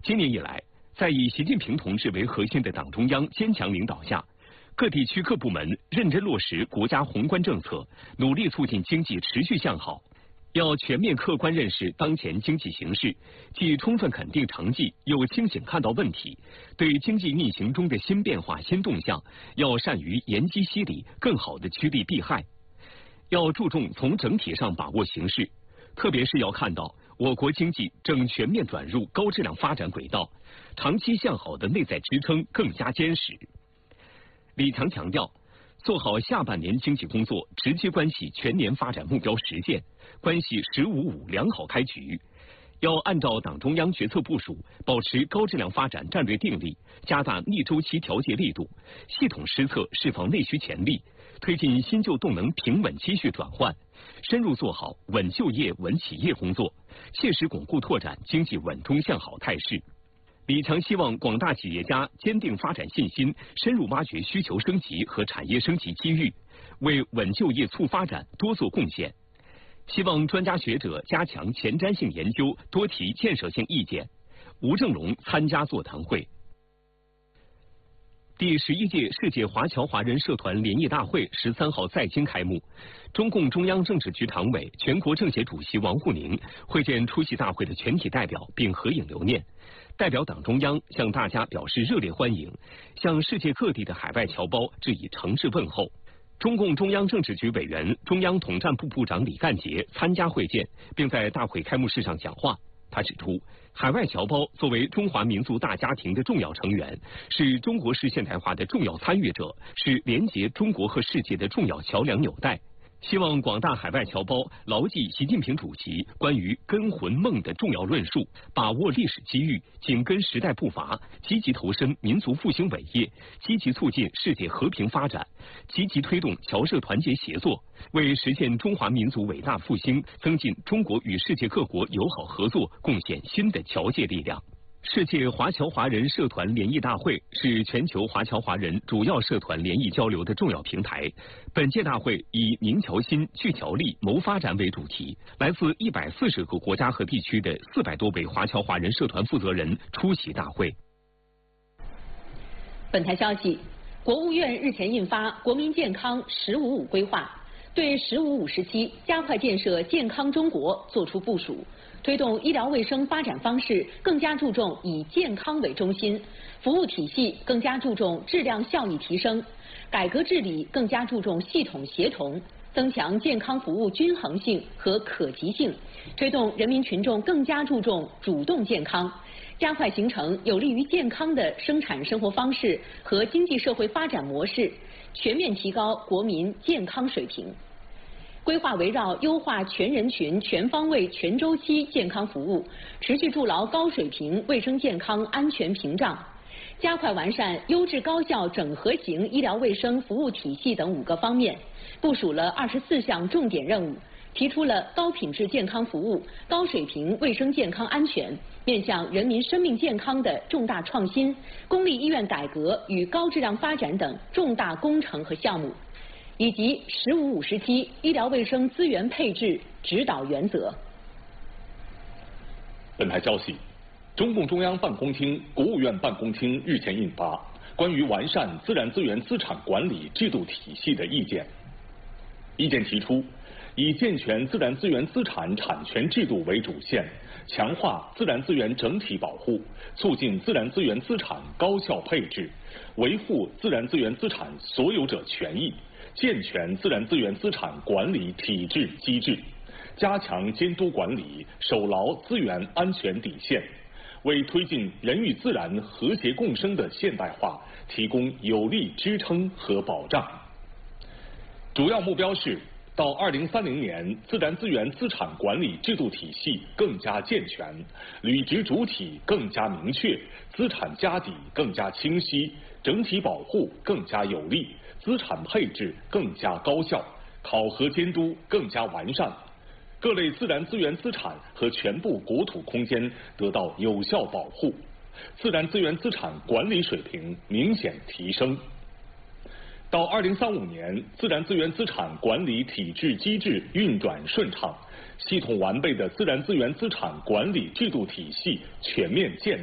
今年以来，在以习近平同志为核心的党中央坚强领导下，各地区各部门认真落实国家宏观政策，努力促进经济持续向好。要全面客观认识当前经济形势，既充分肯定成绩，又清醒看到问题。对经济运行中的新变化、新动向，要善于沿机析理，更好地趋利避害。要注重从整体上把握形势，特别是要看到我国经济正全面转入高质量发展轨道，长期向好的内在支撑更加坚实。李强强调，做好下半年经济工作，直接关系全年发展目标实现，关系“15+5”良好开局。要按照党中央决策部署，保持高质量发展战略定力，加大逆周期调节力度，系统施策释放内需潜力，推进新旧动能平稳期续转换，深入做好稳就业、稳企业工作，切实巩固拓展经济稳中向好态势。李强希望广大企业家坚定发展信心，深入挖掘需求升级和产业升级机遇，为稳就业促发展多做贡献。希望专家学者加强前瞻性研究，多提建设性意见。吴正龙参加座谈会。第11届世界华侨华人社团联谊大会13号在京开幕，中共中央政治局常委、全国政协主席王沪宁会见出席大会的全体代表，并合影留念。代表党中央向大家表示热烈欢迎，向世界各地的海外侨胞致以诚挚问候。中共中央政治局委员、中央统战部部长李干杰参加会见，并在大会开幕式上讲话。他指出，海外侨胞作为中华民族大家庭的重要成员，是中国式现代化的重要参与者，是连结中国和世界的重要桥梁纽带。希望广大海外侨胞牢记习近平主席关于根魂梦的重要论述，把握历史机遇，紧跟时代步伐，积极投身民族复兴伟业，积极促进世界和平发展，积极推动侨社团结协作，为实现中华民族伟大复兴，增进中国与世界各国友好合作贡献新的侨界力量。世界华侨华人社团联谊大会是全球华侨华人主要社团联谊交流的重要平台。本届大会以凝侨心、聚侨力、谋发展为主题，来自140个国家和地区的400多位华侨华人社团负责人出席大会。 本台消息，国务院日前印发《国民健康“15+5”规划》，对“15+5”时期加快建设健康中国作出部署。推动医疗卫生发展方式更加注重以健康为中心，服务体系更加注重质量效益提升，改革治理更加注重系统协同，增强健康服务均衡性和可及性，推动人民群众更加注重主动健康，加快形成有利于健康的生产生活方式和经济社会发展模式，全面提高国民健康水平。规划围绕优化全人群、全方位、全周期健康服务，持续筑牢高水平卫生健康安全屏障，加快完善优质高效整合型医疗卫生服务体系等5个方面，部署了24项重点任务，提出了高品质健康服务、高水平卫生健康安全、面向人民生命健康的重大创新、公立医院改革与高质量发展等重大工程和项目，以及“15+5”时期医疗卫生资源配置指导原则。 本台消息，中共中央办公厅、国务院办公厅日前印发《关于完善自然资源资产管理制度体系的意见》。意见提出，以健全自然资源资产产权制度为主线，强化自然资源整体保护，促进自然资源资产高效配置，维护自然资源资产所有者权益，健全自然资源资产管理体制机制，加强监督管理，守牢资源安全底线，为推进人与自然和谐共生的现代化提供有力支撑和保障。主要目标是，到2030年，自然资源资产管理制度体系更加健全，履职主体更加明确，资产家底更加清晰，整体保护更加有力，资产配置更加高效，考核监督更加完善，各类自然资源资产和全部国土空间得到有效保护，自然资源资产管理水平明显提升。到2035年，自然资源资产管理体制机制运转顺畅，系统完备的自然资源资产管理制度体系全面建